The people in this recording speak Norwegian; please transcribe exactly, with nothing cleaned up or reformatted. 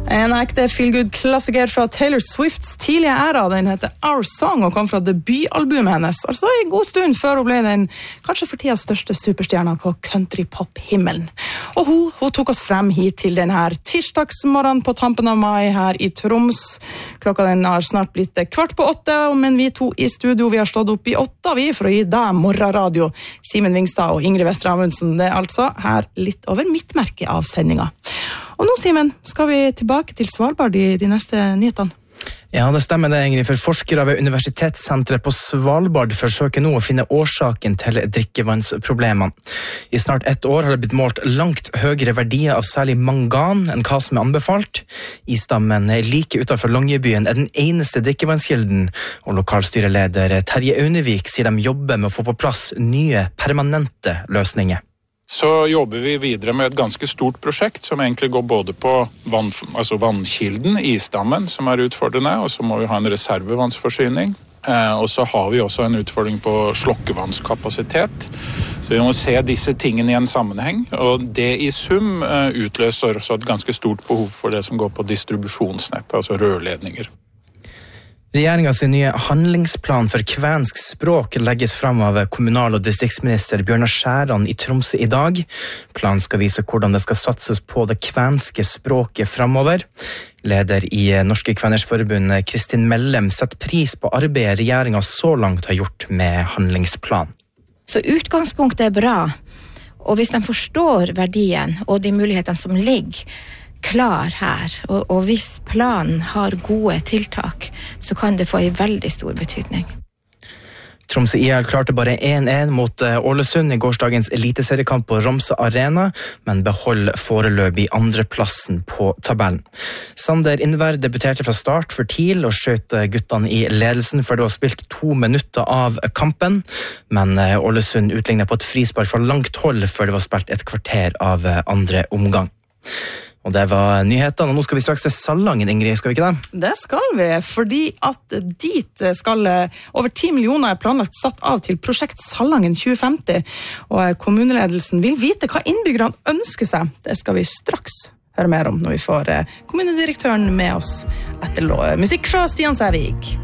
En ekte feel-good-klassiker fra Taylor Swifts tidlige æra. Den heter Our Song og kom fra debutalbumet hennes. Altså en god stund før hun ble den kanskje for tida største superstjerna på country-pop-himmelen. Og hun, hun tok oss frem hit til denne tirsdagsmorgen på tampen av mai her i Troms. Klokka den har snart blitt kvart på åtte, men vi to i studio, vi har stått opp i åtta vi for å gi deg morgenradio. Simen Vingstad og Ingrid Vestre Amundsen, det er altså her litt over midtmerket av sendinga. Og nå, Simen, skal vi tilbake til Svalbard i de neste nyhetene. Ja, det stemmer det, Ingrid, for forskere ved Universitetssenteret på Svalbard forsøker nå å finne årsaken til drikkevannsproblemene. I snart ett år har det blitt målt langt høyere verdier av særlig mangan enn hva som er anbefalt. Isdammen like utenfor Longyearbyen er den eneste drikkevannskilden, og lokalstyreleder Terje Aunevik sier de jobber med å få på plass nye, permanente løsninger. Så jobber vi videre med et ganske stort prosjekt som egentlig går både på vann, altså vannkilden, isdammen, som er utfordrende, og så må vi ha en reservevannsforsyning. Eh, og så har vi også en utfordring på slokkevannskapasitet. Så vi må se disse tingene i en sammenheng, og det i sum eh, utløser også et ganske stort behov for det som går på distribusjonsnett, altså rørledninger. Regjeringens nye handlingsplan for kvensk språk legges frem av kommunal- og distriktsminister Bjørnar Skjæran i Tromsø i dag. Planen skal vise hvordan det skal satses på det kvenske språket fremover. Leder i Norske Kveners Forbund, Kristin Mellem, setter pris på arbeidet regjeringen så langt har gjort med handlingsplan. Så utgangspunktet er bra, og hvis de forstår verdien og de mulighetene som ligger klar her, og, og hvis planen har gode tiltak, så kan det få en veldig stor betydning. Tromsø I L klarte bare én én mot Ålesund i gårsdagens eliteseriekamp på Romsø Arena, men beholder foreløpig andreplassen på tabellen. Sander Innvær debuterte fra start for TIL og skjøt guttene i ledelsen før det var spilt to minutter av kampen, men Ålesund utlignet på et frispark fra langt hold før det var spilt et kvarter av andre omgang. Og det var nyhetene, og nå skal vi straks til Salangen, Ingrid, skal vi ikke det? Det skal vi, fordi at dit skal over ti millioner er planlagt satt av til prosjekt Salangen tjue femti, og kommuneledelsen vil vite hva innbyggerne ønsker seg. Det skal vi straks høre mer om når vi får kommunedirektøren med oss etter musikk fra Stian Sævik.